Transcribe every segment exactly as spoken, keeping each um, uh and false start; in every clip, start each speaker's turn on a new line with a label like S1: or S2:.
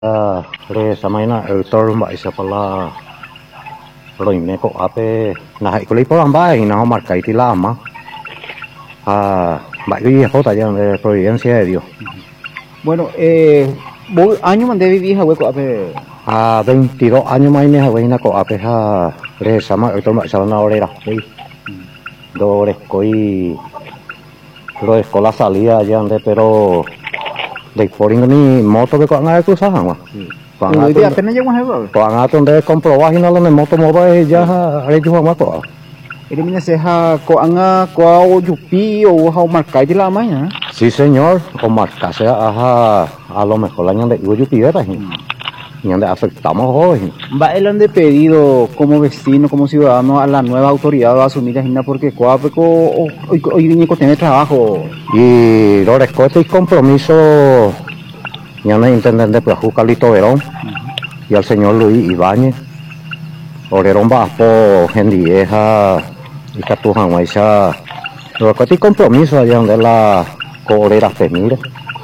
S1: Ah, re samaina autor mbak isa pala roime ko ape nah ikuli po amba y no marca y tila ama ah mbak vi jota ya de Providencia de Dios.
S2: Bueno, eh, vos año mandé vivir a hueco ape.
S1: A veintidós años más ne hawe na ko ape ha re sama autor mbak sa na orera. Do re koi lo escola salía ya ande pero de por ni moto de con a cruzar agua.
S2: Hoy día apenas llegamos a hueco.
S1: Con a donde comprobar y no lo de moto mobile ya re ju ma ko.
S2: Elimina se ha ko anga ko o yupi o ha marca y la mañana.
S1: Sí, señor, o marca sea a a lo mejor la ñande yo yupi era y ñande afectamos hoy.
S2: Va el ande pedido como vecino, como ciudadano a la nueva autoridad va a asumir la agenda porque coapeco hoy hoy viene con tener trabajo.
S1: Y lo respeto y compromiso ñande intendente pues Carlito Verón y al señor Luis Ibáñez. Orerón bajo Gendieja y Catujan Guaysa. Lo respeto y compromiso allá donde la corera femira.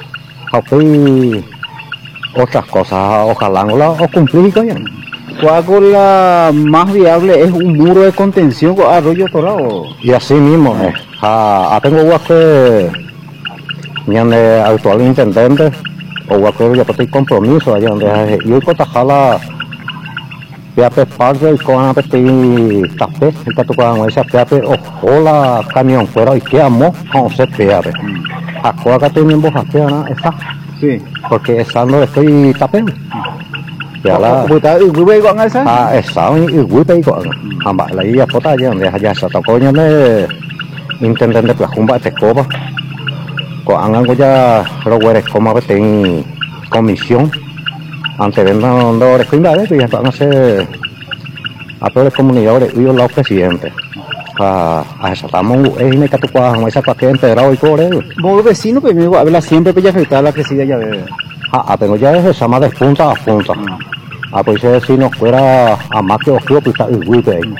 S1: Aunque otras cosas ojalá no las cumplir ya.
S2: ¿Cuál la más viable es un muro de contención con Arroyo Torado?
S1: Y así mismo es. A, a tengo que ñande actual intendente o guaco ya estoy compromiso allá donde yo cotajala peape parte y con apeti tapé el que tocan esa peape o la camión fuera y que amo con se peape. A cuaca tenemos hacia esa.
S2: Sí.
S1: Porque esa no estoy tapé. Ya la.
S2: ¿Está el güey con esa?
S1: Ah, esa y güey con. Amba la ya pota ya donde allá se tocó ya me intendente pues jumba este coba. Con algo ya lo güeyes como que ten comisión. Ante vendo no responde que ya van a ser a todos los comunicadores y los presidentes. A a esa estamos en el catucuajo esa paquete integrado y core.
S2: Vos vecino que me habla siempre que ya afectar la crecida ya ve.
S1: Ah, tengo ya esa más de punta a punta. Ah, pues ese vecino fuera a más que oscuro pues está el güite ahí.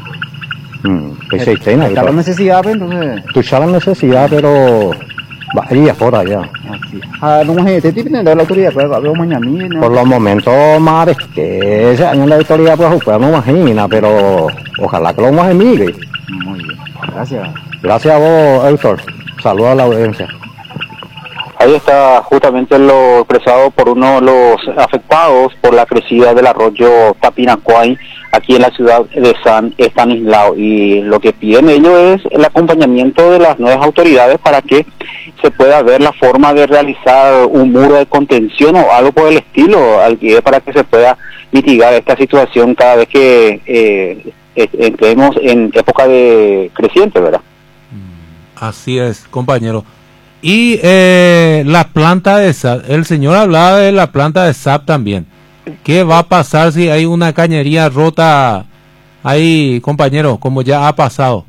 S1: Mm, pues se tiene ahí.
S2: La necesidad entonces.
S1: Tú sabes la necesidad pero va ahí afuera ya.
S2: Ah, no me te tienen la autoridad pues veo mañana.
S1: Por los momentos más que ese año la autoridad pues pues no imagina, pero ojalá que lo más emigre.
S2: Muy bien. Gracias.
S1: Gracias a vos, Héctor. Saludos a la audiencia.
S3: Ahí está justamente lo expresado por uno de los afectados por la crecida del arroyo Tapinacuay aquí en la ciudad de San Estanislao, y lo que piden ellos es el acompañamiento de las nuevas autoridades para que se pueda ver la forma de realizar un muro de contención o algo por el estilo, para que se pueda mitigar esta situación cada vez que eh, entremos en época de creciente, ¿verdad?
S4: Así es, compañero. Y eh, la planta de S A P, el señor hablaba de la planta de S A P también. ¿Qué va a pasar si hay una cañería rota ahí, compañero, como ya ha pasado?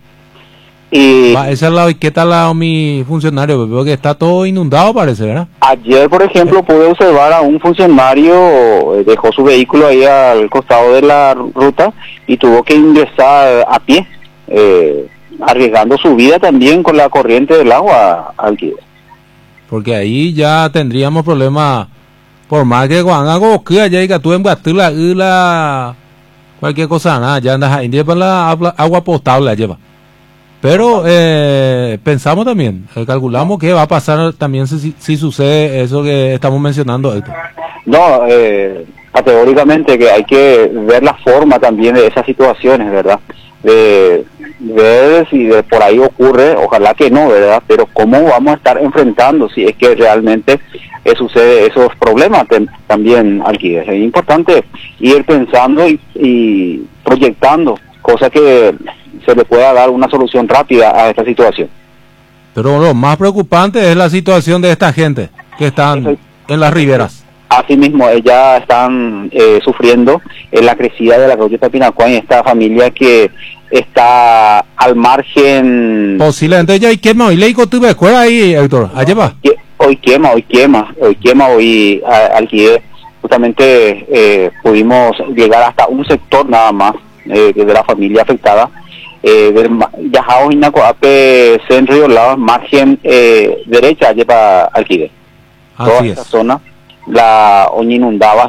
S3: Y
S4: va, ese lado, ¿y qué tal lado mi funcionario? Veo que está todo inundado, parece, ¿verdad?
S3: Ayer, por ejemplo, pude observar a un funcionario, dejó su vehículo ahí al costado de la ruta y tuvo que ingresar a pie, eh, arriesgando su vida también con la corriente del agua al que.
S4: Porque ahí ya tendríamos problemas, por más que cuando hago que allá y que tú en la la cualquier cosa, nada, ya andas ahí, lleva la agua potable, lleva. Pero eh, pensamos también, eh, calculamos que va a pasar también si, si sucede eso que estamos mencionando, Héctor.
S3: No, eh, categóricamente que hay que ver la forma también de esas situaciones, ¿verdad? De ver si de por ahí ocurre, ojalá que no, ¿verdad? Pero cómo vamos a estar enfrentando si es que realmente eh, sucede esos problemas te, también aquí. Es importante ir pensando y, y proyectando, cosa que se le pueda dar una solución rápida a esta situación.
S4: Pero lo más preocupante es la situación de esta gente que están Eso, en las riberas.
S3: Asimismo, ellas están eh, sufriendo eh, la crecida de la arroyo Tapinacuay, esta familia que está al margen.
S4: Posiblemente ya hay quema, hoy le tuve escuela ahí, Héctor, allá va.
S3: Hoy quema, hoy quema, hoy quema, hoy alquiler. Justamente eh, pudimos llegar hasta un sector nada más eh, de la familia afectada. Eh, del Yajao Inacoape, Centro Río Lados, margen eh, derecha lleva alquiler. Toda esta zona la oña inundaba